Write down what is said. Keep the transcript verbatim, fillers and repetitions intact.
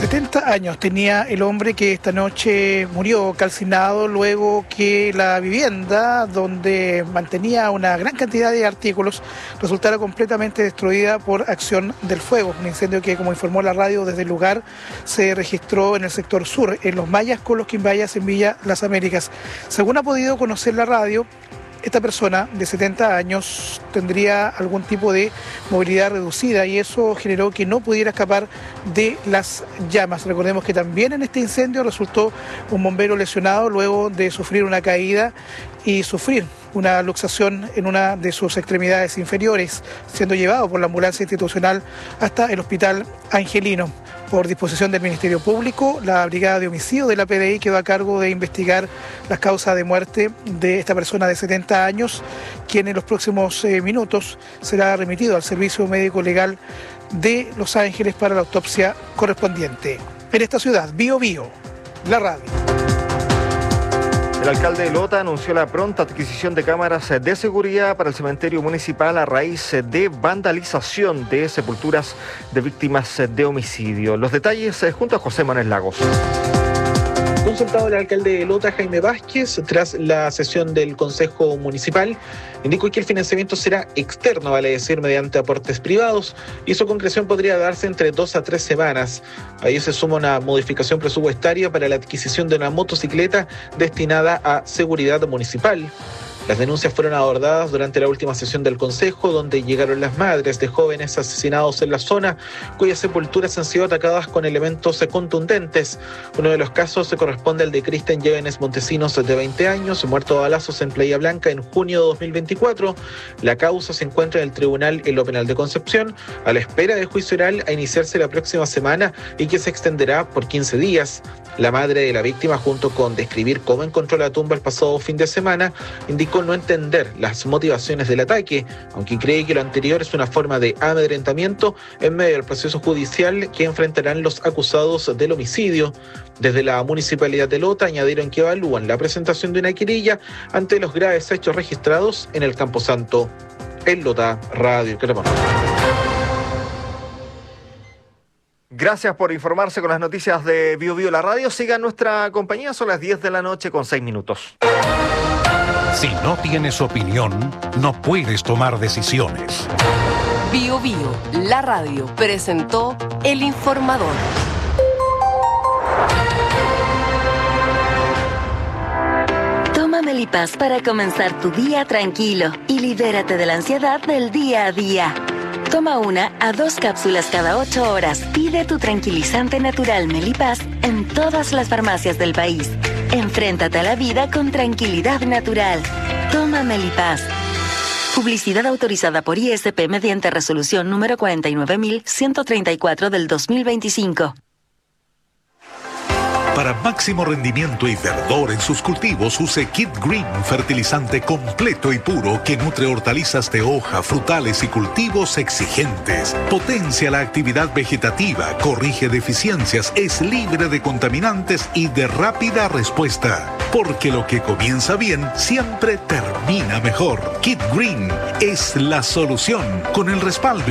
setenta años tenía el hombre que esta noche murió calcinado luego que la vivienda donde mantenía una gran cantidad de artículos resultara completamente destruida por acción del fuego. Un incendio que, como informó la radio desde el lugar, se registró en el sector sur, en Los Mayas con los Quimbayas en Villa Las Américas. Según ha podido conocer la radio, esta persona de setenta años tendría algún tipo de movilidad reducida y eso generó que no pudiera escapar de las llamas. Recordemos que también en este incendio resultó un bombero lesionado luego de sufrir una caída y sufrir una luxación en una de sus extremidades inferiores, siendo llevado por la ambulancia institucional hasta el Hospital Angelino. Por disposición del Ministerio Público, la Brigada de Homicidio de la P D I quedó a cargo de investigar las causas de muerte de esta persona de setenta años, quien en los próximos eh, minutos será remitido al Servicio Médico Legal de Los Ángeles para la autopsia correspondiente. En esta ciudad, Bío Bío, la radio. El alcalde de Lota anunció la pronta adquisición de cámaras de seguridad para el cementerio municipal a raíz de vandalización de sepulturas de víctimas de homicidio. Los detalles junto a José Manuel Lagos. Consultado el alcalde de Lota, Jaime Vázquez, tras la sesión del Consejo Municipal, indicó que el financiamiento será externo, vale decir, mediante aportes privados, y su concreción podría darse entre dos a tres semanas. A ello se suma una modificación presupuestaria para la adquisición de una motocicleta destinada a seguridad municipal. Las denuncias fueron abordadas durante la última sesión del Consejo, donde llegaron las madres de jóvenes asesinados en la zona, cuyas sepulturas han sido atacadas con elementos contundentes. Uno de los casos se corresponde al de Cristian Llévenes Montesinos, de veinte años, muerto a balazos en Playa Blanca en junio de dos mil veinticuatro. La causa se encuentra en el Tribunal en lo Penal de Concepción, a la espera de juicio oral a iniciarse la próxima semana y que se extenderá por quince días. La madre de la víctima, junto con describir cómo encontró la tumba el pasado fin de semana, indicó no entender las motivaciones del ataque, aunque cree que lo anterior es una forma de amedrentamiento en medio del proceso judicial que enfrentarán los acusados del homicidio. Desde la Municipalidad de Lota añadieron que evalúan la presentación de una querella ante los graves hechos registrados en el Camposanto. En Lota, Radio Cremona. Gracias por informarse con las noticias de Bío Bío la radio. Sigan nuestra compañía, son las diez de la noche con seis minutos. Si no tienes opinión, no puedes tomar decisiones. Bío Bío, la radio, presentó El Informador. Toma Melipaz para comenzar tu día tranquilo y libérate de la ansiedad del día a día. Toma una a dos cápsulas cada ocho horas. Pide tu tranquilizante natural Melipaz en todas las farmacias del país. Enfréntate a la vida con tranquilidad natural. Toma Melipaz. Publicidad autorizada por I S P mediante resolución número cuarenta y nueve mil ciento treinta y cuatro del dos mil veinticinco. Para máximo rendimiento y verdor en sus cultivos, use Kit Green, fertilizante completo y puro que nutre hortalizas de hoja, frutales y cultivos exigentes. Potencia la actividad vegetativa, corrige deficiencias, es libre de contaminantes y de rápida respuesta. Porque lo que comienza bien siempre termina mejor. Kit Green es la solución con el respaldo